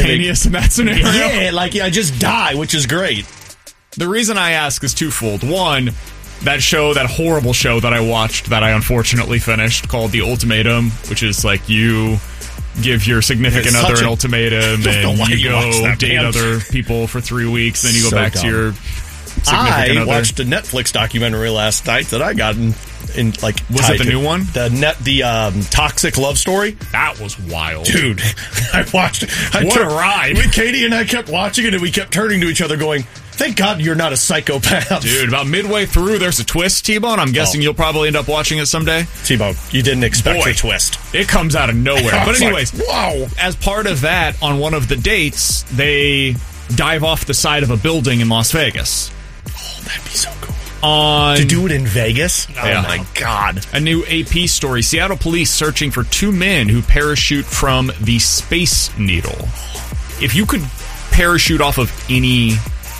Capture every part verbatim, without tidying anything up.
instantaneous in that scenario. Yeah, like yeah, just die, which is great. The reason I ask is twofold. One, that show, that horrible show that I watched that I unfortunately finished called The Ultimatum, which is like you give your significant It's other such an a- ultimatum I don't know and why you you watch go that, date man. other people for three weeks, then you go So back dumb. to your significant I other. watched a Netflix documentary last night that I got in, in like Was tied it the to- new one? The net, the um, Toxic Love Story. That was wild. Dude, I watched it. I What a ride. We, Katie and I kept watching it, and we kept turning to each other going, thank God you're not a psychopath. Dude, about midway through, there's a twist, T-Bone. I'm guessing Oh. you'll probably end up watching it someday. T-Bone, you didn't expect Boy. your twist. It comes out of nowhere. I But was anyways, like, wow. as part of that, on one of the dates, they dive off the side of a building in Las Vegas. Oh, that'd be so cool. On To do it in Vegas? Yeah. Oh, my God. a new A P story, Seattle police searching for two men who parachute from the Space Needle. If you could parachute off of any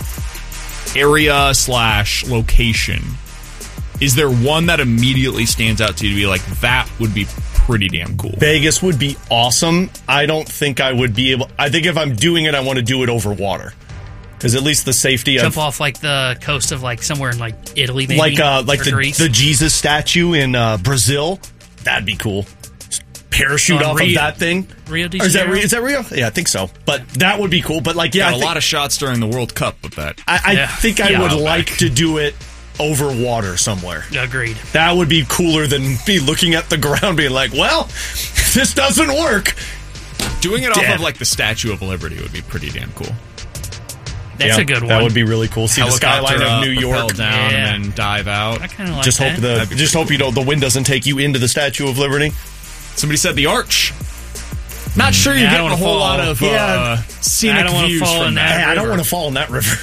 area slash location, is there one that immediately stands out to you to be like, that would be pretty damn cool? Vegas would be awesome. I don't think I would be able... I think if I'm doing it, I want to do it over water. Because at least the safety Jump of... off like the coast of like somewhere in like Italy, maybe, Like uh, like or the, Greece. the Jesus statue in uh, Brazil. That'd be cool. Just parachute On off Rio- of that thing. Rio de Or is that, Janeiro? Rio- is that Rio? Yeah, I think so. But that would be cool. But like, yeah, Got I a think, lot of shots during the World Cup with that. I, I Yeah. think I Yeah. would Out like back. to do it over water somewhere. Agreed. That would be cooler than be looking at the ground being like, well, this doesn't work. Doing it Dead. off of like the Statue of Liberty would be pretty damn cool. That's Yeah, a good one. That would be really cool. See the Helicopter skyline up, of New propel York. down Yeah. and then dive out. I kind of like Just that. hope the That'd be just hope you don't the wind doesn't take you into the Statue of Liberty. Somebody said the Arch. Not sure you're Yeah, I getting don't a whole wanna lot of fall. uh, Yeah. scenic I don't wanna views fall from in that. that. Hey, I don't river. want to fall in that river.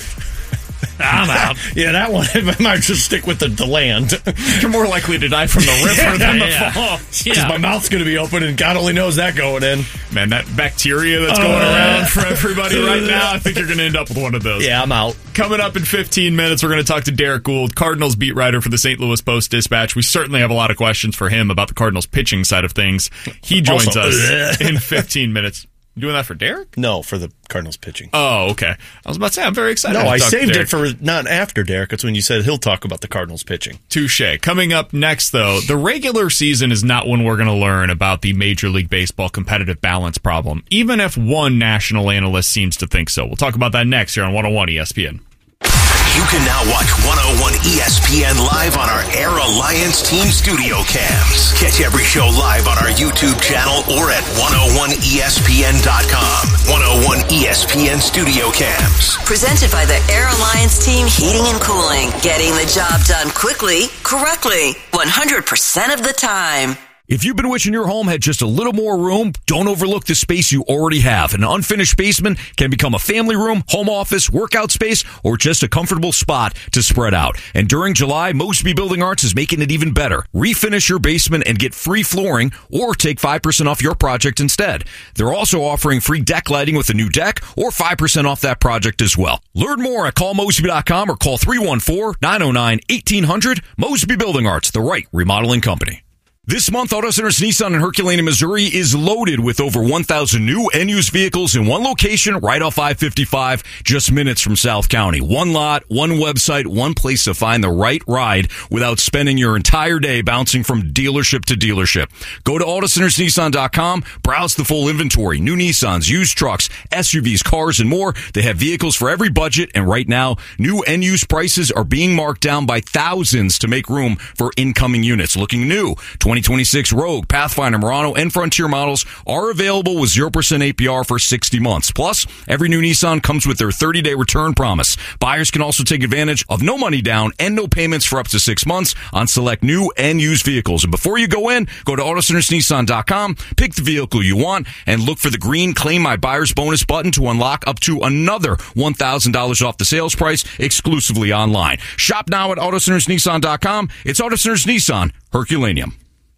I'm out. Yeah, that one I might just stick with the, the land. You're more likely to die from the river than the Yeah. fall. Because Yeah. my mouth's going to be open and God only knows that going in. Man, that bacteria that's going Uh. around for everybody right now, I think you're going to end up with one of those. Yeah, I'm out. Coming up in fifteen minutes, we're going to talk to Derek Gould, Cardinals beat writer for the Saint Louis Post-Dispatch. We certainly have a lot of questions for him about the Cardinals pitching side of things. He joins Also, us in fifteen minutes. You doing that for Derek? No, for the Cardinals pitching. Oh, okay. I was about to say, I'm very excited. No, to I talk to saved Derek. it for not after Derek. It's when you said he'll talk about the Cardinals pitching. Touche. Coming up next, though, the regular season is not when we're going to learn about the Major League Baseball competitive balance problem, even if one national analyst seems to think so. We'll talk about that next here on one oh one E S P N. You can now watch one oh one E S P N live on our Air Alliance Team Studio Cams. Catch every show live on our YouTube channel or at one oh one E S P N dot com. one oh one E S P N Studio Cams. Presented by the Air Alliance Team Heating and Cooling. Getting the job done quickly, correctly, one hundred percent of the time. If you've been wishing your home had just a little more room, don't overlook the space you already have. An unfinished basement can become a family room, home office, workout space, or just a comfortable spot to spread out. And during July, Mosby Building Arts is making it even better. Refinish your basement and get free flooring or take five percent off your project instead. They're also offering free deck lighting with a new deck or five percent off that project as well. Learn more at call mosby dot com or call three one four, nine oh nine, eighteen hundred. Mosby Building Arts, the right remodeling company. This month, Auto Centers Nissan in Herculaneum, Missouri is loaded with over one thousand new and used vehicles in one location right off I fifty-five, just minutes from South County. One lot, one website, one place to find the right ride without spending your entire day bouncing from dealership to dealership. Go to auto centers nissan dot com, browse the full inventory, new Nissans, used trucks, S U Vs, cars, and more. They have vehicles for every budget, and right now, new and used prices are being marked down by thousands to make room for incoming units. Looking new, twenty twenty-six Rogue, Pathfinder, Murano, and Frontier models are available with zero percent A P R for sixty months. Plus, every new Nissan comes with their thirty-day return promise. Buyers can also take advantage of no money down and no payments for up to six months on select new and used vehicles. And before you go in, go to auto centers nissan dot com, pick the vehicle you want, and look for the green Claim My Buyer's Bonus button to unlock up to another one thousand dollars off the sales price exclusively online. Shop now at auto centers nissan dot com. It's Auto Centers Nissan, Herculaneum.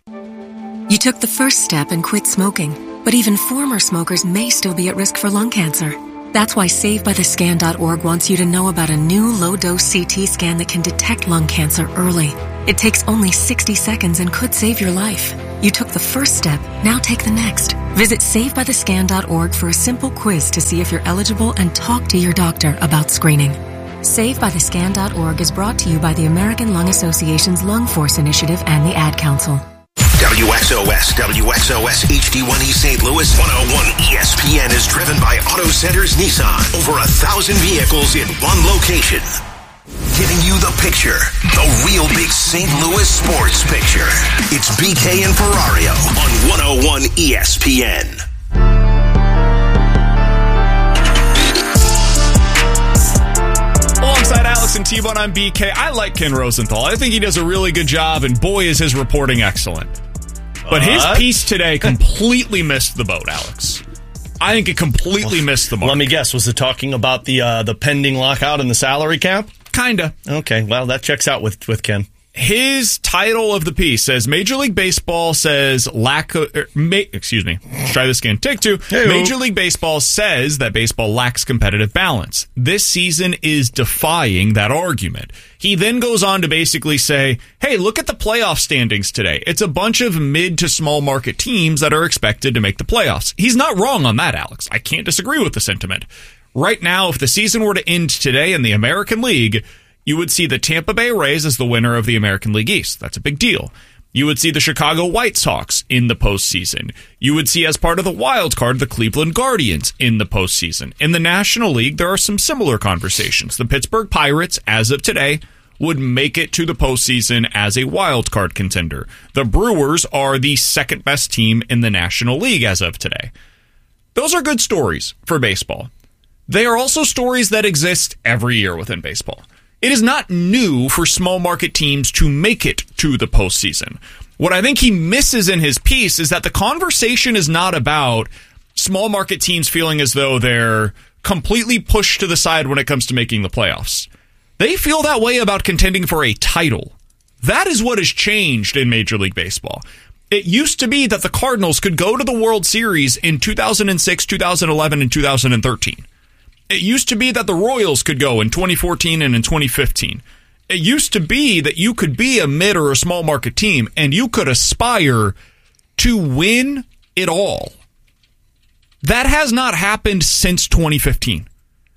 You took the first step and quit smoking, but even former smokers may still be at risk for lung cancer. That's why save by the scan dot org wants you to know about a new low-dose C T scan that can detect lung cancer early. It takes only sixty seconds and could save your life. You took the first step, now take the next. Visit save by the scan dot org for a simple quiz to see if you're eligible and talk to your doctor about screening. save by the scan dot org is brought to you by the American Lung Association's Lung Force Initiative and the Ad Council. W X O S, W X O S H D one E Saint Louis, one oh one E S P N is driven by Auto Centers Nissan. Over a thousand vehicles in one location. Giving you the picture, the real big Saint Louis sports picture. It's B K and Ferrario on one oh one E S P N. Alongside Alex and T-Bone, I'm B K. I like Ken Rosenthal. I think he does a really good job, and boy, is his reporting excellent. But his piece today completely missed the boat, Alex. I think it completely missed the mark. Let me guess. Was it talking about the uh, the pending lockout and the salary cap? Kinda. Okay, well, that checks out with, with Ken. His title of the piece says, Major League Baseball says lack of, er, ma- excuse me, let's try this again. Take two. Hey-o. Major League Baseball says that baseball lacks competitive balance. This season is defying that argument. He then goes on to basically say, hey, look at the playoff standings today. It's a bunch of mid to small market teams that are expected to make the playoffs. He's not wrong on that, Alex. I can't disagree with the sentiment. Right now, if the season were to end today in the American League, you would see the Tampa Bay Rays as the winner of the American League East. That's a big deal. You would see the Chicago White Sox in the postseason. You would see, as part of the wild card, the Cleveland Guardians in the postseason. In the National League, there are some similar conversations. The Pittsburgh Pirates, as of today, would make it to the postseason as a wild card contender. The Brewers are the second best team in the National League as of today. Those are good stories for baseball. They are also stories that exist every year within baseball. It is not new for small market teams to make it to the postseason. What I think he misses in his piece is that the conversation is not about small market teams feeling as though they're completely pushed to the side when it comes to making the playoffs. They feel that way about contending for a title. That is what has changed in Major League Baseball. It used to be that the Cardinals could go to the World Series in two thousand six, two thousand eleven, and two thousand thirteen. It used to be that the Royals could go in twenty fourteen and in twenty fifteen. It used to be that you could be a mid or a small market team and you could aspire to win it all. That has not happened since twenty fifteen.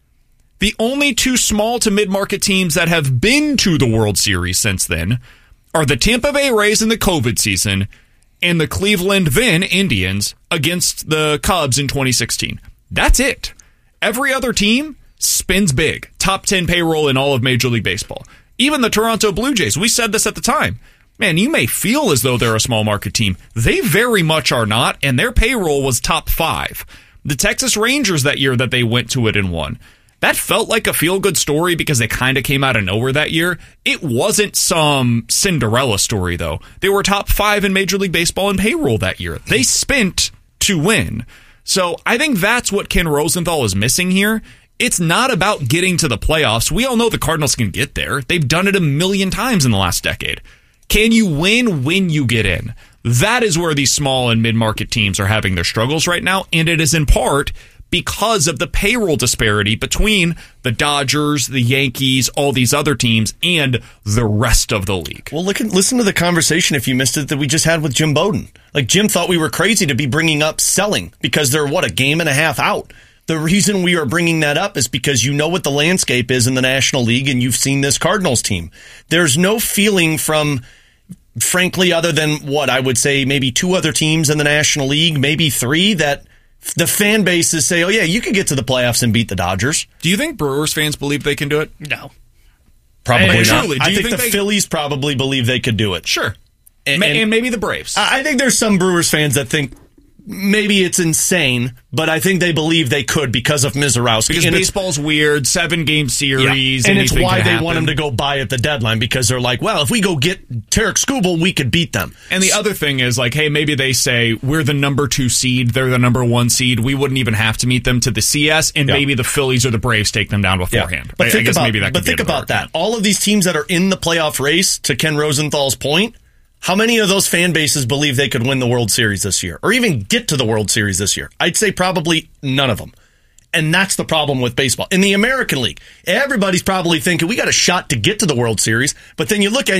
The only two small to mid-market teams that have been to the World Series since then are the Tampa Bay Rays in the COVID season and the Cleveland then Indians against the Cubs in twenty sixteen. That's it. Every other team spins big. Top ten payroll in all of Major League Baseball. Even the Toronto Blue Jays, we said this at the time. Man, you may feel as though they're a small market team. They very much are not, and their payroll was top five. The Texas Rangers that year that they went to it and won. That felt like a feel-good story because they kind of came out of nowhere that year. It wasn't some Cinderella story, though. They were top five in Major League Baseball in payroll that year. They spent to win. So I think that's what Ken Rosenthal is missing here. It's not about getting to the playoffs. We all know the Cardinals can get there. They've done it a million times in the last decade. Can you win when you get in? That is where these small and mid-market teams are having their struggles right now, and it is in part because of the payroll disparity between the Dodgers, the Yankees, all these other teams, and the rest of the league. Well, look at, listen to the conversation, if you missed it, that we just had with Jim Bowden. Like, Jim thought we were crazy to be bringing up selling because they're, what, a game and a half out. The reason we are bringing that up is because you know what the landscape is in the National League, and you've seen this Cardinals team. There's no feeling from, frankly, other than what I would say maybe two other teams in the National League, maybe three, that the fan bases say, oh, yeah, you could get to the playoffs and beat the Dodgers. Do you think Brewers fans believe they can do it? No. Probably And not. truly, do I you think, think the they- Phillies probably believe they could do it. Sure. And, Ma- and- and maybe the Braves. I think there's some Brewers fans that think maybe it's insane, but I think they believe they could because of Mizorowski. Because and it's- baseball's weird, seven-game series. and it's anything why can they happen. want him to go buy at the deadline, because they're like, well, if we go get Tarek Skubal, we could beat them. And the other thing is, like, hey, maybe they say, we're the number two seed, they're the number one seed, we wouldn't even have to meet them to the C S, and Yeah. maybe the Phillies or the Braves take them down beforehand. But I, think I guess about, maybe that but could be think another about that. argument. All of these teams that are in the playoff race, to Ken Rosenthal's point, how many of those fan bases believe they could win the World Series this year, or even get to the World Series this year? I'd say probably none of them. And that's the problem with baseball. In the American League, everybody's probably thinking we got a shot to get to the World Series, but then you look at it and you're like,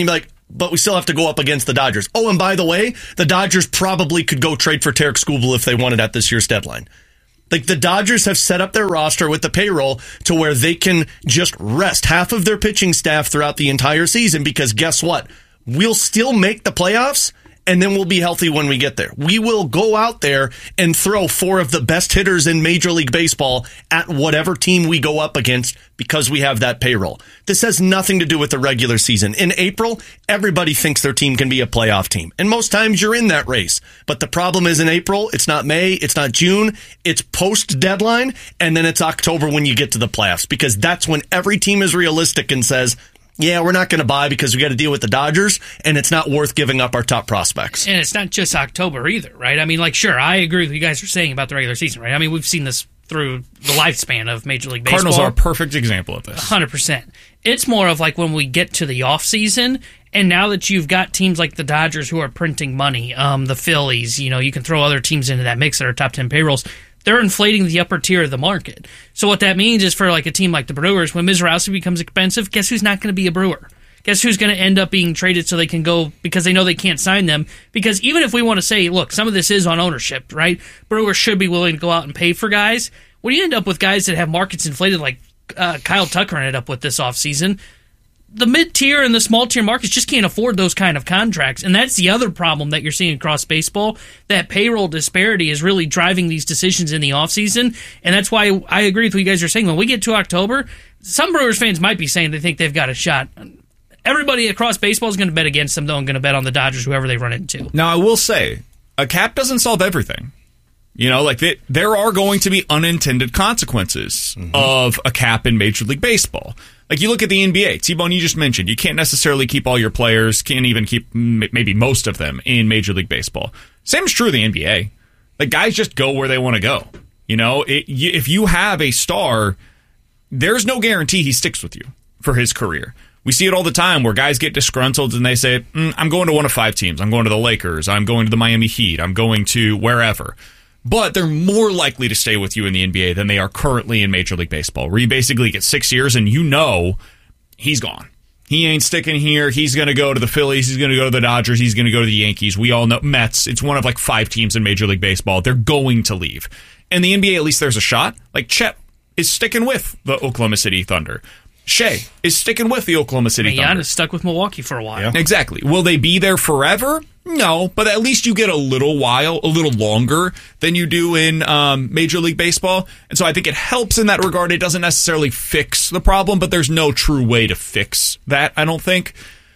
but we still have to go up against the Dodgers. Oh, and by the way, the Dodgers probably could go trade for Tarek Skubal if they wanted at this year's deadline. Like, the Dodgers have set up their roster with the payroll to where they can just rest half of their pitching staff throughout the entire season, because guess what? We'll still make the playoffs, and then we'll be healthy when we get there. We will go out there and throw four of the best hitters in Major League Baseball at whatever team we go up against because we have that payroll. This has nothing to do with the regular season. In April, everybody thinks their team can be a playoff team, and most times you're in that race. But the problem is, in April, it's not May, it's not June, it's post-deadline, and then it's October when you get to the playoffs, because that's when every team is realistic and says, yeah, we're not going to buy because we got to deal with the Dodgers, and it's not worth giving up our top prospects. And it's not just October either, right? I mean, like, sure, I agree with what you guys are saying about the regular season, right? I mean, we've seen this through the lifespan of Major League Baseball. Cardinals are a perfect example of this. one hundred percent. It's more of like when we get to the offseason, and now that you've got teams like the Dodgers who are printing money, um, the Phillies, you know, you can throw other teams into that mix that are top ten payrolls. They're inflating the upper tier of the market. So what that means is, for like a team like the Brewers, when Mizrachi becomes expensive, guess who's not going to be a Brewer? Guess who's going to end up being traded so they can go, because they know they can't sign them? Because even if we want to say, look, some of this is on ownership, right? Brewers should be willing to go out and pay for guys. When you end up with guys that have markets inflated like uh, Kyle Tucker ended up with this offseason, the mid-tier and the small-tier markets just can't afford those kind of contracts. And that's the other problem that you're seeing across baseball. That payroll disparity is really driving these decisions in the offseason. And that's why I agree with what you guys are saying. When we get to October, some Brewers fans might be saying they think they've got a shot. Everybody across baseball is going to bet against them, though, and going to bet on the Dodgers, whoever they run into. Now, I will say, a cap doesn't solve everything. You know, like, they, there are going to be unintended consequences mm-hmm. of a cap in Major League Baseball. Like, you look at the N B A, T-Bone, you just mentioned, you can't necessarily keep all your players, can't even keep m- maybe most of them in Major League Baseball. Same is true of the N B A. Like, guys just go where they want to go. You know, it, you, if you have a star, there's no guarantee he sticks with you for his career. We see it all the time where guys get disgruntled and they say, mm, I'm going to one of five teams. I'm going to the Lakers. I'm going to the Miami Heat. I'm going to wherever. But they're more likely to stay with you in the N B A than they are currently in Major League Baseball, where you basically get six years and you know he's gone. He ain't sticking here. He's going to go to the Phillies. He's going to go to the Dodgers. He's going to go to the Yankees. We all know Mets. It's one of like five teams in Major League Baseball. They're going to leave. In the N B A, at least there's a shot. Like, Chet is sticking with the Oklahoma City Thunder. Shea is sticking with the Oklahoma City Giannis Thunder. stuck with Milwaukee for a while. Yeah. Exactly. Will they be there forever? No, but at least you get a little while, a little longer than you do in um, Major League Baseball. And so I think it helps in that regard. It doesn't necessarily fix the problem, but there's no true way to fix that, I don't think.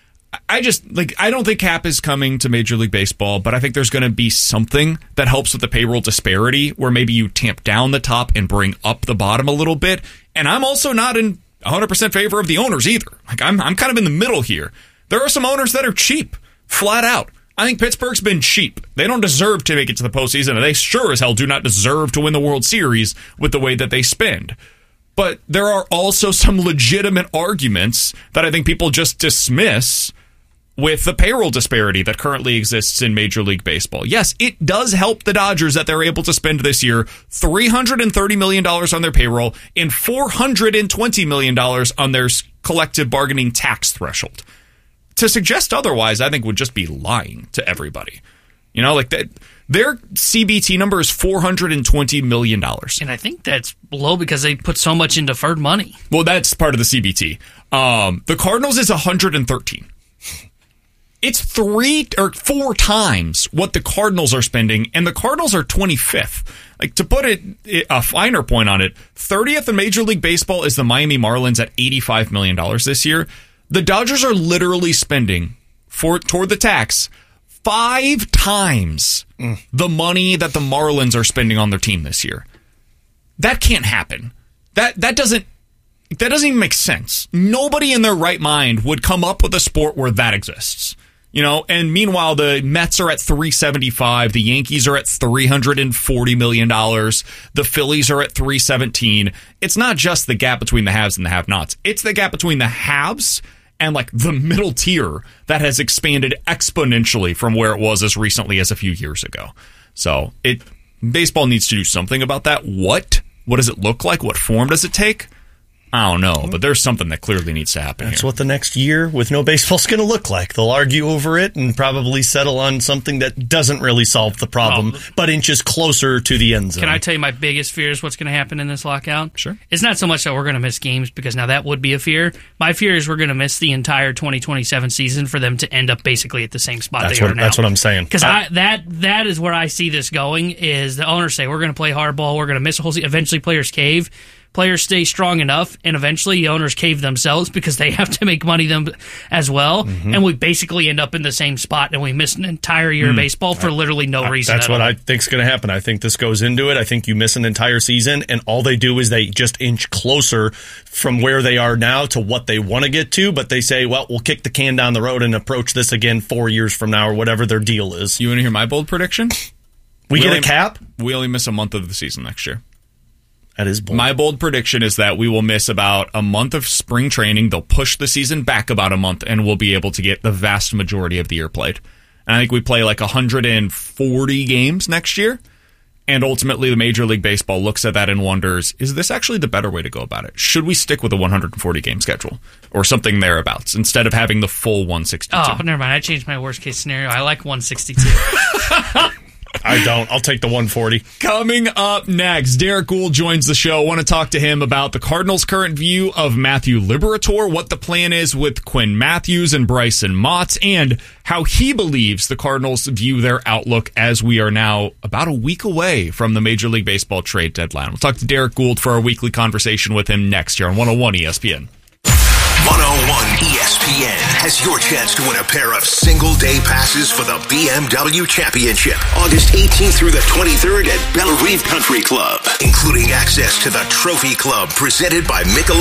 I just, like, I don't think cap is coming to Major League Baseball, but I think there's going to be something that helps with the payroll disparity, where maybe you tamp down the top and bring up the bottom a little bit. And I'm also not in one hundred percent favor of the owners either. Like, I'm I'm kind of in the middle here. There are some owners that are cheap, flat out. I think Pittsburgh's been cheap. They don't deserve to make it to the postseason, and they sure as hell do not deserve to win the World Series with the way that they spend. But there are also some legitimate arguments that I think people just dismiss with the payroll disparity that currently exists in Major League Baseball. Yes, it does help the Dodgers that they're able to spend this year three hundred thirty million dollars on their payroll and four hundred twenty million dollars on their collective bargaining tax threshold. To suggest otherwise, I think, would just be lying to everybody. You know, like, that, their C B T number is four hundred twenty million dollars. And I think that's low because they put so much in deferred money. Well, that's part of the C B T. Um, the Cardinals is one hundred thirteen. It's three or four times what the Cardinals are spending, and the Cardinals are twenty-fifth. Like, to put it a finer point on it, thirtieth in Major League Baseball is the Miami Marlins at eighty-five million dollars this year. The Dodgers are literally spending for toward the tax five times mm. the money that the Marlins are spending on their team this year. That can't happen. That that doesn't that doesn't even make sense. Nobody in their right mind would come up with a sport where that exists. You know, and meanwhile, the Mets are at three seventy-five, the Yankees are at three hundred forty million dollars, the Phillies are at three seventeen. It's not just the gap between the haves and the have-nots. It's the gap between the haves and, like, the middle tier that has expanded exponentially from where it was as recently as a few years ago. So, it baseball needs to do something about that. What? What does it look like? What form does it take? I don't know, but there's something that clearly needs to happen That's here. what the next year with no baseball is going to look like. They'll argue over it and probably settle on something that doesn't really solve the problem, oh. but inches closer to the end zone. Can I tell you my biggest fear is what's going to happen in this lockout? Sure. It's not so much that we're going to miss games, because now that would be a fear. My fear is we're going to miss the entire twenty twenty-seven season for them to end up basically at the same spot that's they what, are now. That's what I'm saying. Because that that is where I see this going, is the owners say, we're going to play hardball, we're going to miss a whole season. Eventually players cave. Players stay strong enough, and eventually the owners cave themselves because they have to make money them as well, mm-hmm. and we basically end up in the same spot, and we miss an entire year mm. of baseball for literally no I, reason. That's at what all. I think is going to happen. I think this goes into it. I think you miss an entire season, and all they do is they just inch closer from where they are now to what they want to get to, but they say, well, we'll kick the can down the road and approach this again four years from now, or whatever their deal is. You want to hear my bold prediction? We, we get only, a cap? We only miss a month of the season next year. That is bold. My bold prediction is that we will miss about a month of spring training. They'll push the season back about a month, and we'll be able to get the vast majority of the year played. And I think we play like one hundred forty games next year, and ultimately the Major League Baseball looks at that and wonders, is this actually the better way to go about it? Should we stick with a one hundred forty game schedule or something thereabouts instead of having the full one sixty-two? Oh, never mind. I changed my worst case scenario. I like one sixty-two. I don't. I'll take the one forty. Coming up next, Derek Gould joins the show. I want to talk to him about the Cardinals' current view of Matthew Liberatore, what the plan is with Quinn Matthews and Bryson Motts, and how he believes the Cardinals view their outlook as we are now about a week away from the Major League Baseball trade deadline. We'll talk to Derek Gould for our weekly conversation with him next year on one oh one E S P N. one oh one E S P N has your chance to win a pair of single-day passes for the B M W Championship, August eighteenth through the twenty-third at Belle Rive Country Club, including access to the Trophy Club presented by Michelob